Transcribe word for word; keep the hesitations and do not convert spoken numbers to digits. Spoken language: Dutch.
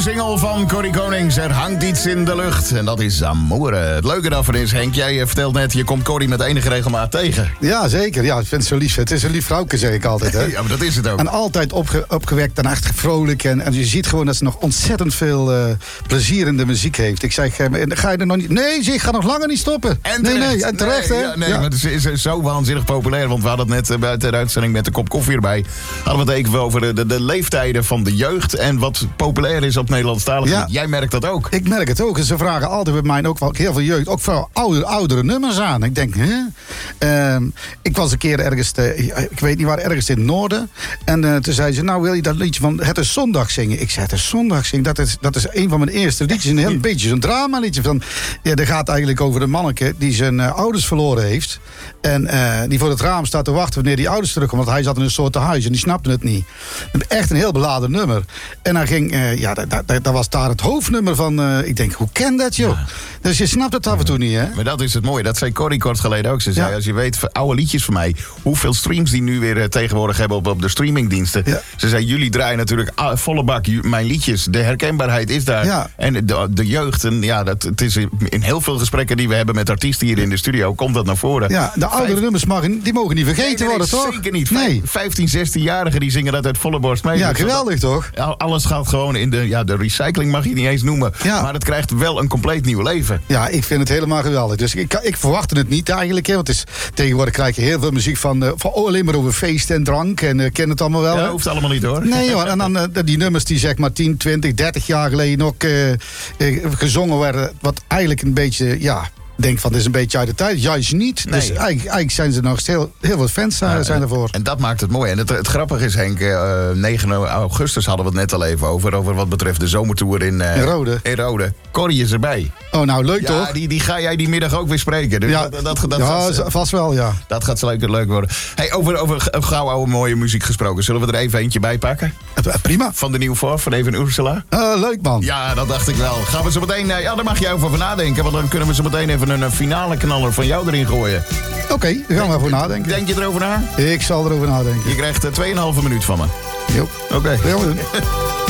single van Corrie Konings. Er hangt iets in de lucht en dat is Amore. Het leuke daarvan is, Henk, jij vertelt net, je komt Corrie met enige regelmaat tegen. Ja, zeker. Ja, ik vind het zo lief. Het is een lief vrouwke, zeg ik altijd. Hè? Ja, maar dat is het ook. En altijd opge- opgewekt en echt vrolijk. En, en je ziet gewoon dat ze nog ontzettend veel uh, plezier in de muziek heeft. Ik zeg, uh, ga je er nog niet... Nee, zeg, ik ga nog langer niet stoppen. En nee, terecht. nee, en terecht, nee, hè? Ja, nee, ja. maar het is, is zo waanzinnig populair. Want we hadden het net uh, buiten de uitzending met de kop koffie erbij. Hadden we het even over de, de, de leeftijden van de jeugd. En wat populair is op Nederlandstalig. Ja. Jij merkt dat ook. Ik merk het ook. En ze vragen altijd bij mij ook wel heel veel jeugd. Ook vooral ouder, oudere nummers aan. Ik denk, hè? Uh, ik was een keer ergens, te, ik weet niet waar, ergens in het noorden. En uh, toen zei ze, nou wil je dat liedje van Het is Zondag zingen? Ik zei, Het is Zondag zingen? Dat is, dat is een van mijn eerste liedjes. Een heel beetje zo'n drama liedje. Van, ja, dat gaat eigenlijk over een manneke die zijn uh, ouders verloren heeft. En uh, die voor het raam staat te wachten wanneer die ouders terugkomen. Want hij zat in een soort huis en die snapte het niet. Echt een heel beladen nummer. En dan ging, uh, ja, dat, dat, dat was daar het hoofdnummer van. Uh, ik denk, hoe ken dat, joh? Ja. Dus je snapt het af en toe niet, hè? Maar dat is het mooie. Dat zei Corrie kort geleden ook. Ze zei, Ja. als je weet, oude liedjes van mij, hoeveel streams die nu weer uh, tegenwoordig hebben op, op de streamingdiensten. Ja. Ze zei, jullie draaien natuurlijk uh, volle bak ju- mijn liedjes. De herkenbaarheid is daar. Ja. En de, de jeugd. En ja, dat, het is in heel veel gesprekken die we hebben met artiesten hier in de studio, komt dat naar voren. Ja, de oudere Vijf... nummers mag, die mogen niet vergeten nee, nee, worden, nee, toch? Zeker niet. Nee. vijftien, zestienjarigen die zingen dat uit volle borst mee. Ja, Dus geweldig, dat, toch? Ja, alles gaat gewoon in de, ja, de recycling mag je niet eens noemen. Ja. Maar het krijgt wel een compleet nieuw leven. Ja, ik vind het helemaal geweldig. Dus ik, ik verwachtte het niet eigenlijk. Hè, want het is, tegenwoordig krijg je heel veel muziek van, uh, van oh, alleen maar over feest en drank. En uh, ken het allemaal wel. Ja, hè? dat hoeft allemaal niet hoor. Nee hoor, en dan uh, die nummers die zeg maar tien, twintig, dertig jaar geleden nog uh, uh, gezongen werden. Wat eigenlijk een beetje, ja... denk van, dit is een beetje uit de tijd. Juist niet. Nee. Dus eigenlijk, eigenlijk zijn ze nog heel, heel veel fans uh, Ja, zijn ervoor. En dat maakt het mooi. En het, het grappige is, Henk, uh, negen augustus hadden we het net al even over. Over wat betreft de zomertour in, uh, In Rode. in Rode. Corrie is erbij. Oh, nou leuk Ja, toch? die, die ga jij die middag ook weer spreken. Dus Ja, dat, dat, dat, ja gaat, vast wel, ja. dat gaat leuk, leuk worden. Hey, over, over gauw oude mooie muziek gesproken. Zullen we er even eentje bij pakken? Uh, prima. Van de nieuwe voor, van even Ursula? Uh, leuk man. Ja, dat dacht ik wel. Gaan we zo meteen... Uh, ja, daar mag je over nadenken. Want dan kunnen we zo meteen even een, een finale knaller van jou erin gooien. Oké, okay, daar gaan we over nadenken. Denk je erover na? Ik zal erover nadenken. Je krijgt uh, twee komma vijf minuut van me. Jo. Oké. Okay.